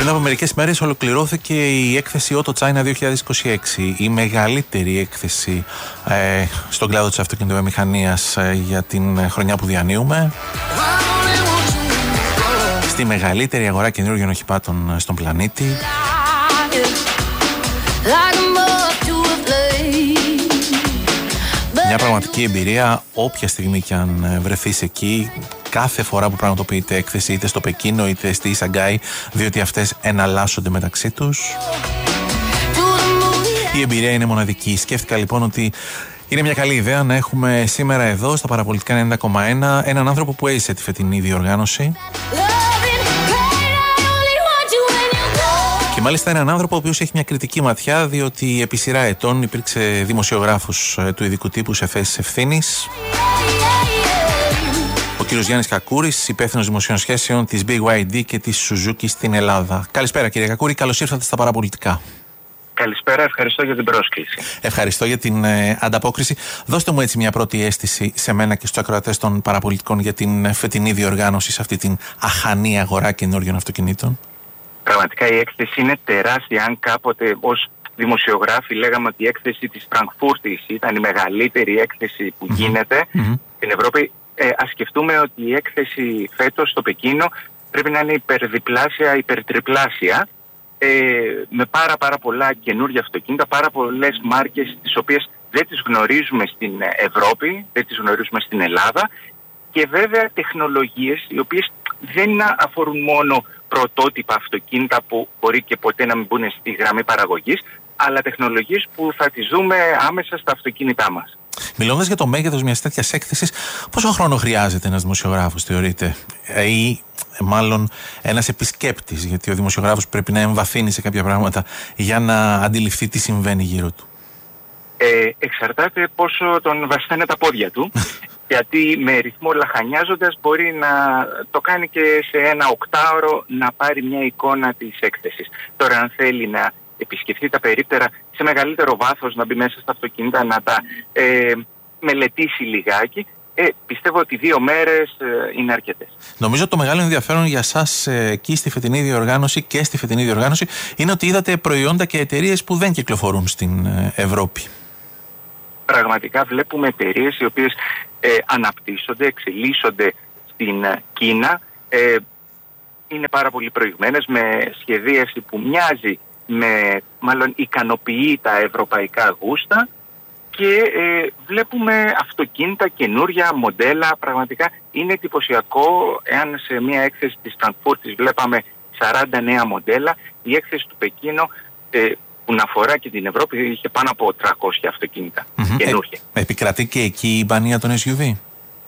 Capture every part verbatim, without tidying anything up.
Μετά από μερικές μέρες ολοκληρώθηκε η έκθεση Auto China δύο χιλιάδες είκοσι έξι, η μεγαλύτερη έκθεση ε, στον κλάδο της αυτοκινητοβιομηχανίας ε, για την χρονιά που διανύουμε. Στη μεγαλύτερη αγορά καινούργιων οχημάτων στον πλανήτη. Μια πραγματική εμπειρία, όποια στιγμή και αν βρεθείς εκεί, κάθε φορά που πραγματοποιείται έκθεση, είτε στο Πεκίνο είτε στη Σαγκάη, διότι αυτές εναλλάσσονται μεταξύ τους. Η εμπειρία είναι μοναδική. Σκέφτηκα λοιπόν ότι είναι μια καλή ιδέα να έχουμε σήμερα εδώ στα Παραπολιτικά ενενήντα κόμμα ένα έναν άνθρωπο που έζησε τη φετινή διοργάνωση. Και μάλιστα έναν άνθρωπο ο οποίος έχει μια κριτική ματιά, διότι επί σειρά ετών υπήρξε δημοσιογράφος του ειδικού τύπου σε θέσεις ευθύνης. Ο κύριος Γιάννης Κακούρης, υπεύθυνος δημοσίων σχέσεων της μπι γουάι ντι και της Suzuki στην Ελλάδα. Καλησπέρα κύριε Κακούρη, καλώς ήρθατε στα Παραπολιτικά. Καλησπέρα, ευχαριστώ για την πρόσκληση. Ευχαριστώ για την ε, ανταπόκριση. Δώστε μου έτσι μια πρώτη αίσθηση σε μένα και στους ακροατές των Παραπολιτικών για την φετινή διοργάνωση σε αυτή την αχανή αγορά καινούριων αυτοκινήτων. Πραγματικά η έκθεση είναι τεράστια. Αν κάποτε ως δημοσιογράφοι λέγαμε ότι η έκθεση της Φραγκφούρτης ήταν η μεγαλύτερη έκθεση που γίνεται mm-hmm. στην Ευρώπη, ε, ας σκεφτούμε ότι η έκθεση φέτος στο Πεκίνο πρέπει να είναι υπερδιπλάσια, υπερτριπλάσια, ε, με πάρα πάρα πολλά καινούργια αυτοκίνητα, πάρα πολλές μάρκες τις οποίες δεν τις γνωρίζουμε στην Ευρώπη, δεν τις γνωρίζουμε στην Ελλάδα, και βέβαια τεχνολογίες οι οποίες δεν αφορούν μόνο πρωτότυπα αυτοκίνητα που μπορεί και ποτέ να μην μπουν στη γραμμή παραγωγής, αλλά τεχνολογίες που θα τις δούμε άμεσα στα αυτοκίνητά μας. Μιλώντας για το μέγεθος μιας τέτοιας έκθεσης, πόσο χρόνο χρειάζεται ένας δημοσιογράφος, θεωρείτε, ή μάλλον ένας επισκέπτης, γιατί ο δημοσιογράφος πρέπει να εμβαθύνει σε κάποια πράγματα για να αντιληφθεί τι συμβαίνει γύρω του? Ε, εξαρτάται πόσο τον βαστάνε τα πόδια του, γιατί με ρυθμό λαχανιάζοντας μπορεί να το κάνει και σε ένα οκτάωρο να πάρει μια εικόνα της έκθεσης. Τώρα αν θέλει να επισκεφθεί τα περίπτερα σε μεγαλύτερο βάθος, να μπει μέσα στα αυτοκίνητα, να τα ε, μελετήσει λιγάκι, ε, πιστεύω ότι δύο μέρες ε, είναι αρκετές. Νομίζω το μεγάλο ενδιαφέρον για εσάς ε, εκεί στη φετινή διοργάνωση και στη φετινή διοργάνωση είναι ότι είδατε προϊόντα και εταιρείες που δεν κυκλοφορούν στην ε, Ευρώπη. Πραγματικά βλέπουμε εταιρείες οι οποίες ε, αναπτύσσονται, εξελίσσονται στην ε, Κίνα, ε, είναι πάρα πολύ προηγμένες, με σχεδίαση που μοιάζει με, μάλλον ικανοποιεί τα ευρωπαϊκά γούστα, και ε, βλέπουμε αυτοκίνητα, καινούρια μοντέλα. Πραγματικά είναι εντυπωσιακό. Εάν σε μια έκθεση της Φραγκφούρτης βλέπαμε σαράντα νέα μοντέλα, η έκθεση του Πεκίνο ε, που να αφορά και την Ευρώπη είχε πάνω από τριακόσια αυτοκίνητα mm-hmm. καινούργια. Ε, επικρατεί και εκεί η μπανία των ες γιου βι?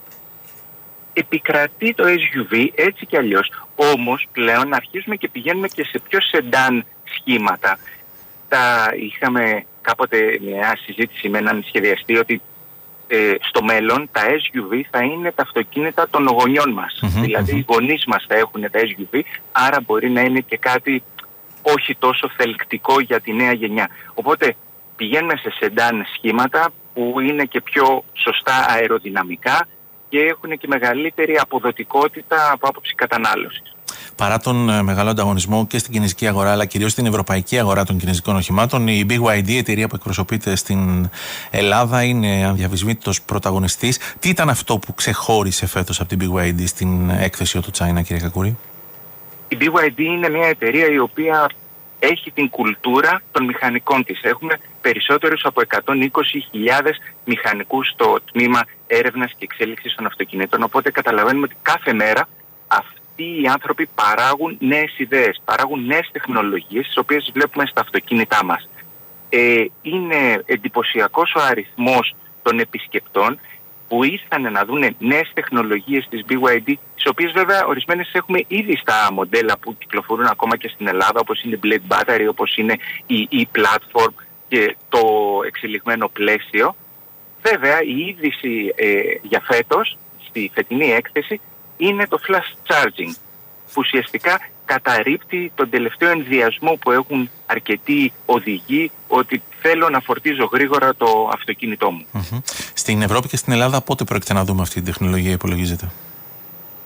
Επικρατεί το ες γιου βι έτσι κι αλλιώς, όμως πλέον αρχίζουμε και πηγαίνουμε και σε πιο σεντάν σχήματα. Τα είχαμε κάποτε μια συζήτηση με έναν σχεδιαστή ότι ε, στο μέλλον τα ες γιου βι θα είναι τα αυτοκίνητα των γονιών μας. Mm-hmm, δηλαδή mm-hmm. οι γονείς μας θα έχουν τα ες γιου βι, άρα μπορεί να είναι και κάτι όχι τόσο θελκτικό για τη νέα γενιά. Οπότε πηγαίνουμε σε σεντάν σχήματα που είναι και πιο σωστά αεροδυναμικά και έχουν και μεγαλύτερη αποδοτικότητα από άποψη κατανάλωσης. Παρά τον μεγάλο ανταγωνισμό και στην κινεζική αγορά, αλλά κυρίως στην ευρωπαϊκή αγορά των κινεζικών οχημάτων, η μπι γουάι ντι, η εταιρεία που εκπροσωπείται στην Ελλάδα, είναι αδιαφυσβήτητος πρωταγωνιστής. Τι ήταν αυτό που ξεχώρισε φέτος από την μπι γουάι ντι στην έκθεση Auto China, κύριε Κακούρη? Η μπι γουάι ντι είναι μια εταιρεία η οποία έχει την κουλτούρα των μηχανικών της. Έχουμε περισσότερους από εκατόν είκοσι χιλιάδες μηχανικούς στο τμήμα έρευνας και εξέλιξης των αυτοκινήτων. Οπότε καταλαβαίνουμε ότι κάθε μέρα αυτοί οι άνθρωποι παράγουν νέες ιδέες, παράγουν νέες τεχνολογίες, τις οποίες βλέπουμε στα αυτοκίνητά μας. Ε, είναι εντυπωσιακός ο αριθμός των επισκεπτών που ήρθαν να δουν νέες τεχνολογίες της μπι γουάι ντι, τις οποίες βέβαια ορισμένες έχουμε ήδη στα μοντέλα που κυκλοφορούν ακόμα και στην Ελλάδα, όπως είναι Blade Battery, όπως είναι η e-Platform και το εξελιγμένο πλαίσιο. Βέβαια η είδηση ε, για φέτος, στη φετινή έκθεση, είναι το flash charging, που ουσιαστικά καταρρίπτει τον τελευταίο ενδιασμό που έχουν αρκετοί οδηγοί, ότι θέλω να φορτίζω γρήγορα το αυτοκίνητό μου. Mm-hmm. Στην Ευρώπη και στην Ελλάδα πότε πρόκειται να δούμε αυτή την τεχνολογία, υπολογίζετε?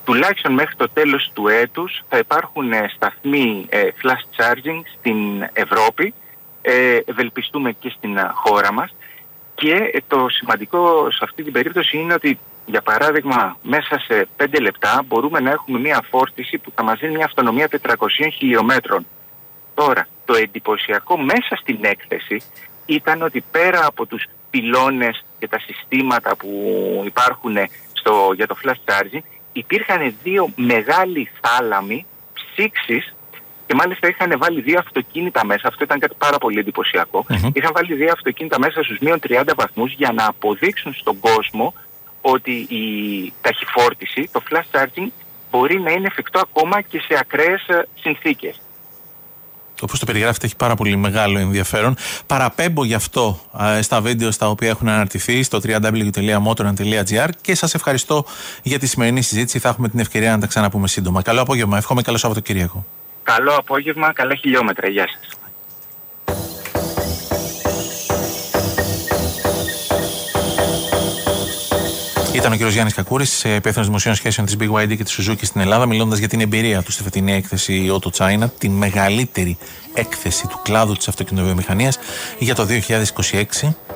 τουλάχιστον μέχρι το τέλος του έτους θα υπάρχουν ε, σταθμοί ε, flash charging στην Ευρώπη, ε, ευελπιστούμε και στην ε, χώρα μας. Και ε, το σημαντικό σε αυτή την περίπτωση είναι ότι, για παράδειγμα, μέσα σε πέντε λεπτά μπορούμε να έχουμε μια φόρτιση που θα μας δίνει μια αυτονομία τετρακοσίων χιλιόμετρων. Τώρα, το εντυπωσιακό μέσα στην έκθεση ήταν ότι πέρα από τους πυλώνες και τα συστήματα που υπάρχουν στο, για το flash charging, υπήρχαν δύο μεγάλοι θάλαμοι ψήξης και μάλιστα είχαν βάλει δύο αυτοκίνητα μέσα. Αυτό ήταν κάτι πάρα πολύ εντυπωσιακό. Mm-hmm. Είχαν βάλει δύο αυτοκίνητα μέσα στους μείον τριάντα βαθμούς για να αποδείξουν στον κόσμο ότι η ταχυφόρτιση, το flash charging, μπορεί να είναι εφικτό ακόμα και σε ακραίες συνθήκες. Όπως το περιγράφετε, έχει πάρα πολύ μεγάλο ενδιαφέρον. Παραπέμπω γι' αυτό α, στα βίντεο στα οποία έχουν αναρτηθεί στο double-u double-u double-u τελεία motorland τελεία gr και σας ευχαριστώ για τη σημερινή συζήτηση. Θα έχουμε την ευκαιρία να τα ξαναπούμε σύντομα. Καλό απόγευμα. Εύχομαι καλό Σαββατοκύριακο. Καλό απόγευμα, καλά χιλιόμετρα. Γεια σας. Ήταν ο κ. Γιάννης Κακούρης, υπεύθυνος δημοσίων σχέσεων της μπι γουάι ντι και της Suzuki στην Ελλάδα, μιλώντας για την εμπειρία του στη φετινή έκθεση Auto China, την μεγαλύτερη έκθεση του κλάδου της αυτοκινητοβιομηχανίας για το δύο χιλιάδες είκοσι έξι.